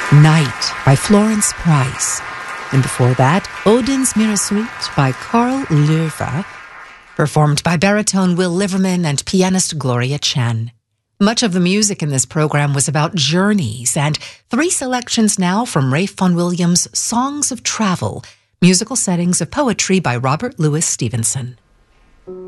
Night by Florence Price. And before that, Odin's Mirror Suite by Carl Löwe, performed by baritone Will Liverman and pianist Gloria Chen. Much of the music in this program was about journeys, and 3 selections now from Ralph Vaughan Williams' Songs of Travel, musical settings of poetry by Robert Louis Stevenson.